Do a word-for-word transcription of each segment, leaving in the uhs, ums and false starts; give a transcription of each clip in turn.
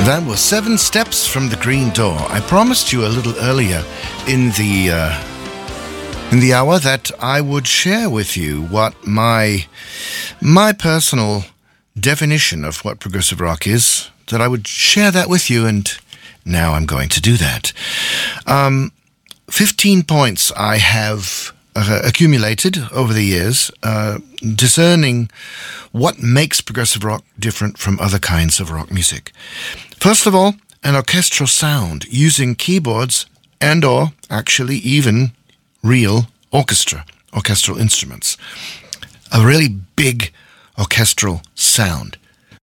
That was Seven Steps from the Green Door. I promised you a little earlier in the uh, in the hour that I would share with you what my my personal definition of what progressive rock is, that I would share that with you, and now I'm going to do that. Um, fifteen points I have uh, accumulated over the years, uh, discerning what makes progressive rock different from other kinds of rock music. First of all, an orchestral sound using keyboards and or actually even real orchestra, orchestral instruments. A really big orchestral sound.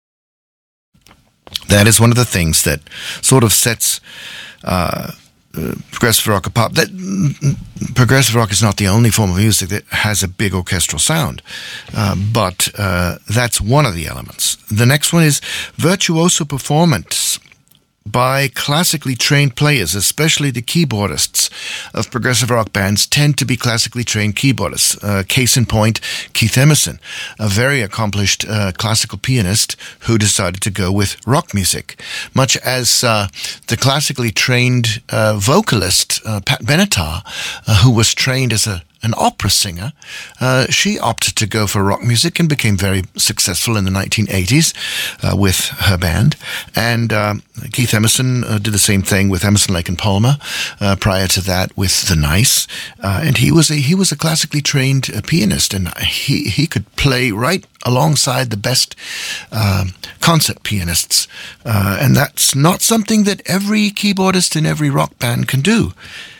That is one of the things that sort of sets uh, uh, progressive rock apart. That mm, progressive rock is not the only form of music that has a big orchestral sound, uh, but uh, that's one of the elements. The next one is virtuoso performance by classically trained players, especially the keyboardists of progressive rock bands tend to be classically trained keyboardists. Uh, case in point, Keith Emerson, a very accomplished uh, classical pianist who decided to go with rock music. Much as uh, the classically trained uh, vocalist, uh, Pat Benatar, uh, who was trained as a an opera singer, uh, she opted to go for rock music and became very successful in the nineteen eighties uh, with her band. And uh, Keith Emerson uh, did the same thing with Emerson, Lake and Palmer. Uh, prior to that, with the Nice, uh, and he was a he was a classically trained uh, pianist, and he he could play right alongside the best uh, concert pianists, uh, and that's not something that every keyboardist in every rock band can do.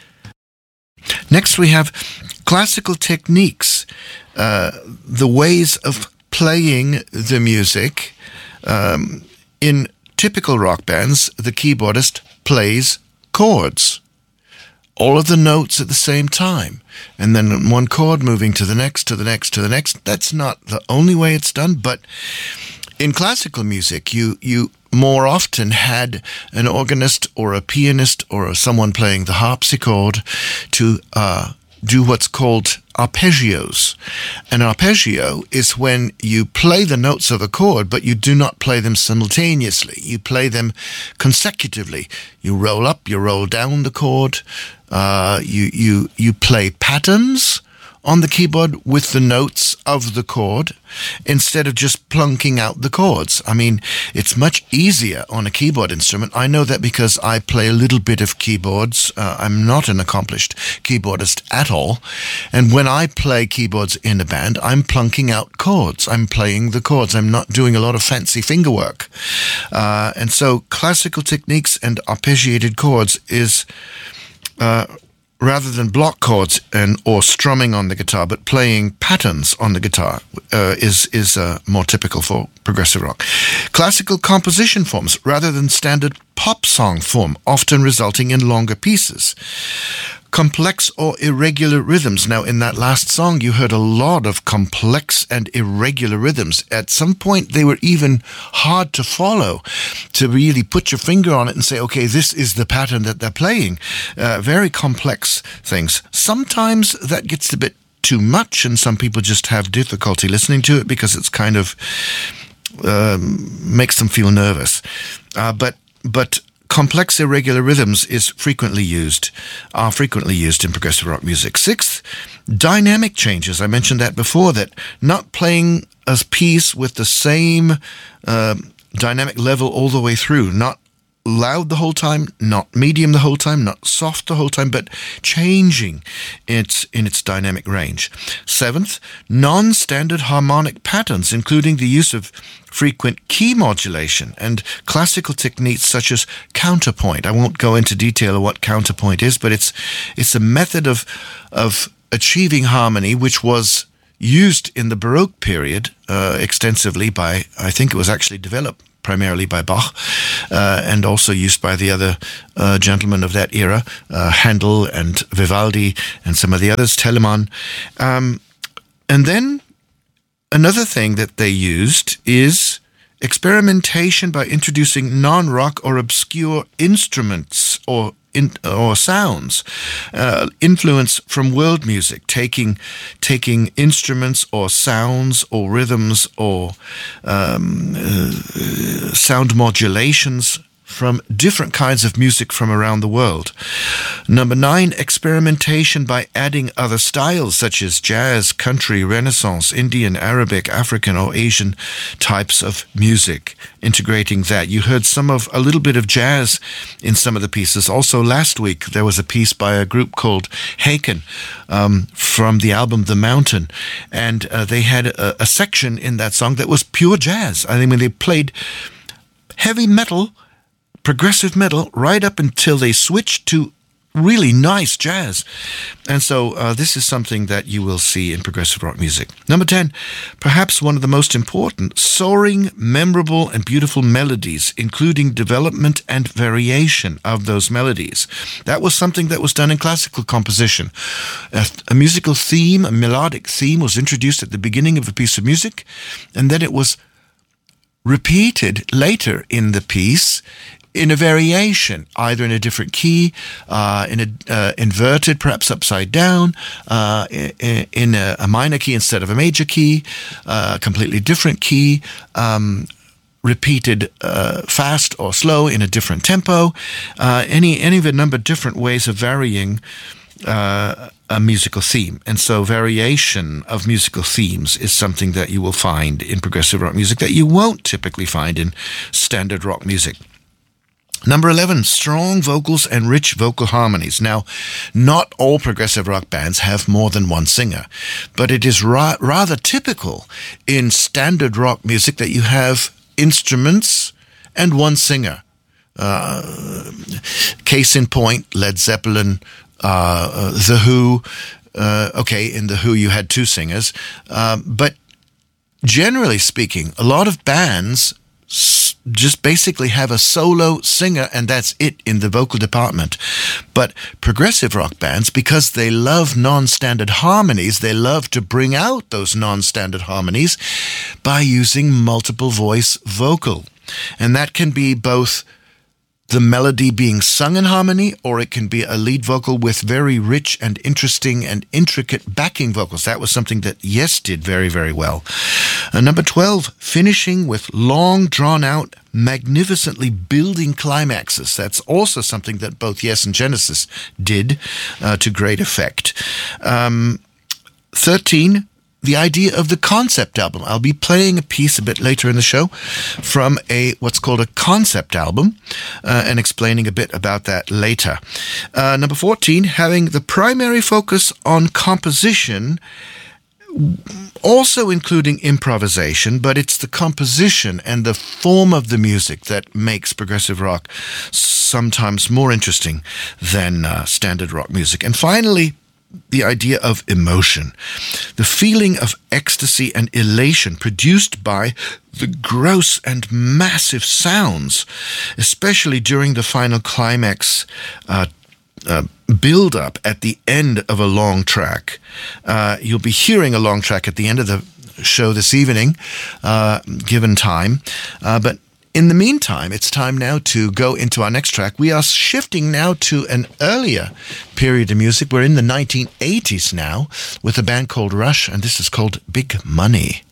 Next, we have classical techniques, uh, the ways of playing the music. Um, in typical rock bands, the keyboardist plays chords, all of the notes at the same time, and then one chord moving to the next, to the next, to the next. That's not the only way it's done, but in classical music, you you more often had an organist or a pianist or someone playing the harpsichord to uh, do what's called arpeggios. An arpeggio is when you play the notes of a chord, but you do not play them simultaneously. You play them consecutively. You roll up, you roll down the chord. Uh, you you you play patterns on the keyboard with the notes of the chord instead of just plunking out the chords. I mean, it's much easier on a keyboard instrument. I know that because I play a little bit of keyboards. Uh, I'm not an accomplished keyboardist at all. And when I play keyboards in a band, I'm plunking out chords. I'm playing the chords. I'm not doing a lot of fancy finger work. Uh, and so classical techniques and arpeggiated chords is Uh, rather than block chords and or strumming on the guitar, but playing patterns on the guitar uh, is is uh, more typical for progressive rock. Classical composition forms rather than standard pop song form, often resulting in longer pieces. Complex or irregular rhythms. Now, in that last song, you heard a lot of complex and irregular rhythms. At some point, they were even hard to follow, to really put your finger on it and say, okay, this is the pattern that they're playing. Uh, very complex things. Sometimes that gets a bit too much, and some people just have difficulty listening to it because it's kind of um, makes them feel nervous. Uh, but but complex irregular rhythms is frequently used, are frequently used in progressive rock music. Sixth, dynamic changes. I mentioned that before, that not playing a piece with the same uh, dynamic level all the way through, not loud the whole time, not medium the whole time, not soft the whole time, but changing its in its dynamic range. Seventh, non-standard harmonic patterns, including the use of frequent key modulation and classical techniques such as counterpoint. I won't go into detail of what counterpoint is, but it's it's a method of of achieving harmony which was used in the Baroque period uh, extensively by, I think it was actually developed primarily by Bach, uh, and also used by the other uh, gentlemen of that era, uh, Handel and Vivaldi and some of the others, Telemann. Um, and then another thing that they used is experimentation by introducing non-rock or obscure instruments or in, or sounds, uh, influence from world music, taking taking instruments or sounds or rhythms or um, uh, sound modulations from different kinds of music from around the world. Number nine, experimentation by adding other styles such as jazz, country, Renaissance, Indian, Arabic, African, or Asian types of music. Integrating that. You heard some of a little bit of jazz in some of the pieces. Also, last week there was a piece by a group called Haken um, from the album The Mountain, and uh, they had a, a section in that song that was pure jazz. I mean, they played heavy metal, progressive metal, right up until they switched to really nice jazz. And so uh, this is something that you will see in progressive rock music. Number ten, perhaps one of the most important, soaring, memorable, and beautiful melodies, including development and variation of those melodies. That was something that was done in classical composition. A, a musical theme, a melodic theme was introduced at the beginning of a piece of music, and then it was repeated later in the piece in a variation, either in a different key, uh, in a uh, inverted, perhaps upside down, uh, in, in a, a minor key instead of a major key, uh, a completely different key, um, repeated uh, fast or slow in a different tempo, uh, any any of a number of different ways of varying uh, a musical theme. And so variation of musical themes is something that you will find in progressive rock music that you won't typically find in standard rock music. Number eleven, strong vocals and rich vocal harmonies. Now, not all progressive rock bands have more than one singer, but it is ra- rather typical in standard rock music that you have instruments and one singer. Uh, case in point, Led Zeppelin, uh, uh, The Who. Uh, okay, in The Who you had two singers. Uh, but generally speaking, a lot of bands just basically have a solo singer and that's it in the vocal department. But progressive rock bands, because they love non-standard harmonies, they love to bring out those non-standard harmonies by using multiple voice vocal. And that can be both the melody being sung in harmony, or it can be a lead vocal with very rich and interesting and intricate backing vocals. That was something that Yes did very, very well. Uh, number twelve, finishing with long, drawn-out, magnificently building climaxes. That's also something that both Yes and Genesis did uh, to great effect. Um, thirteen, the idea of the concept album. I'll be playing a piece a bit later in the show from a what's called a concept album uh, and explaining a bit about that later. Uh, number fourteen, having the primary focus on composition, also including improvisation, but it's the composition and the form of the music that makes progressive rock sometimes more interesting than uh, standard rock music. And finally, the idea of emotion, the feeling of ecstasy and elation produced by the gross and massive sounds, especially during the final climax uh, uh, build-up at the end of a long track. Uh, you'll be hearing a long track at the end of the show this evening, uh, given time, uh, but in the meantime, it's time now to go into our next track. We are shifting now to an earlier period of music. We're in the nineteen eighties now with a band called Rush, and this is called Big Money.